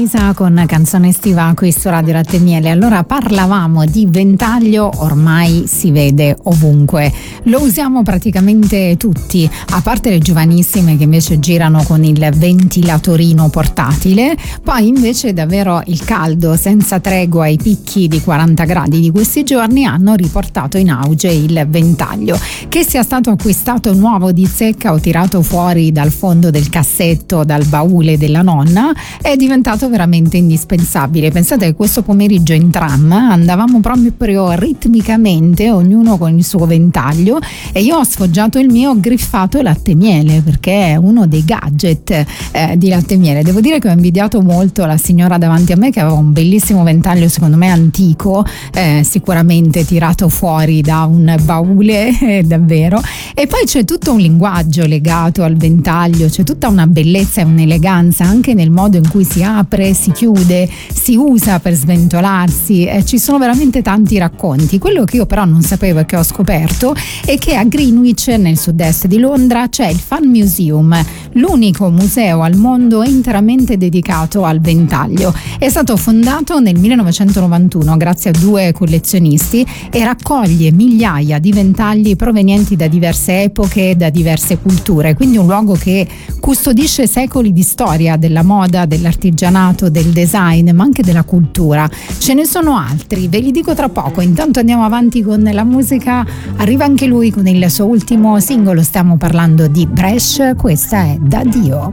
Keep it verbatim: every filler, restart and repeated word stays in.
Elisa con Canzone estiva qui su Radio Latte e Miele. Allora, parlavamo di ventaglio, ormai si vede ovunque, lo usiamo praticamente tutti, a parte le giovanissime che invece girano con il ventilatorino portatile. Poi invece davvero il caldo senza tregua ai picchi di quaranta gradi di questi giorni hanno riportato in auge il ventaglio, che sia stato acquistato nuovo di zecca o tirato fuori dal fondo del cassetto, dal baule della nonna, è diventato veramente indispensabile. Pensate che questo pomeriggio in tram andavamo proprio ritmicamente, ognuno con il suo ventaglio, e io ho sfoggiato il mio griffato Latte e Miele, perché è uno dei gadget eh, di Latte e Miele. Devo dire che ho invidiato molto la signora davanti a me, che aveva un bellissimo ventaglio, secondo me antico, eh, sicuramente tirato fuori da un baule, eh, davvero. E poi c'è tutto un linguaggio legato al ventaglio, c'è tutta una bellezza e un'eleganza anche nel modo in cui si apre, si chiude, si usa per sventolarsi, eh, ci sono veramente tanti racconti. Quello che io però non sapevo e che ho scoperto è che a Greenwich, nel sud-est di Londra, c'è il Fan Museum, l'unico museo al mondo interamente dedicato al ventaglio. È stato fondato nel millenovecentonovantuno grazie a due collezionisti e raccoglie migliaia di ventagli provenienti da diverse epoche, da diverse culture, quindi un luogo che custodisce secoli di storia della moda, dell'artigianato, del design, ma anche della cultura. Ce ne sono altri, ve li dico tra poco. Intanto andiamo avanti con la musica. Arriva anche lui con il suo ultimo singolo, stiamo parlando di Bresh, questa è Da Dio.